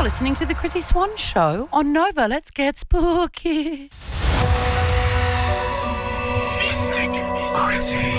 listening to The Chrissy Swan Show on Nova. Let's get spooky. Mystic Chrissy.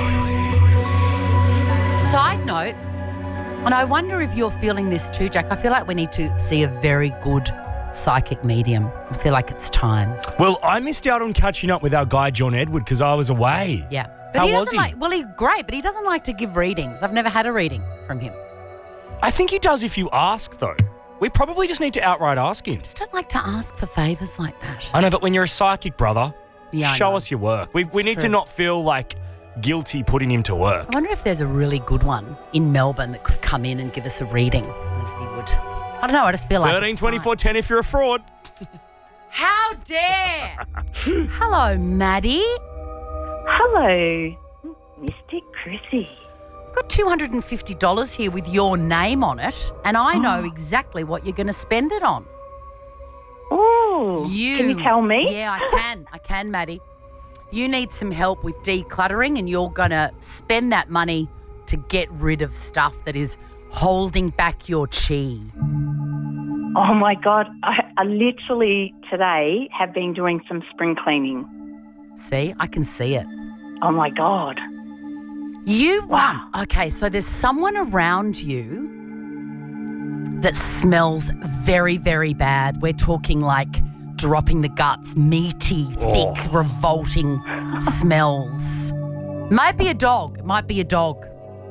Side note, and I wonder if you're feeling this too, Jack. I feel like we need to see a very good psychic medium. I feel like it's time. Well, I missed out on catching up with our guy, John Edward, because I was away. Yeah. How was he? He's great, but he doesn't like to give readings. I've never had a reading from him. I think he does if you ask, though. We probably just need to outright ask him. Just don't like to ask for favours like that. I know, but when you're a psychic, brother, Yeah, I show know. us your work. We need to true. not feel like guilty putting him to work. I wonder if there's a really good one in Melbourne that could come in and give us a reading. He would. I don't know. I just feel like 13, 24, 10 if you're a fraud. How dare! Hello, Maddie. Hello, Mystic Chrissy. I've got $250 here with your name on it, and I know exactly what you're going to spend it on. Oh, can you tell me? Yeah, I can, Maddie. You need some help with decluttering, and you're going to spend that money to get rid of stuff that is holding back your chi. Oh, my God. I literally today have been doing some spring cleaning. See, I can see it. Oh, my God. You Wow. Okay, so there's someone around you that smells very, very bad. We're talking like dropping the guts, meaty, thick, revolting smells. Might be a dog. It might be a dog.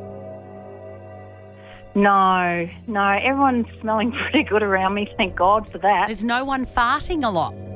No, everyone's smelling pretty good around me. Thank God for that. There's no one farting a lot.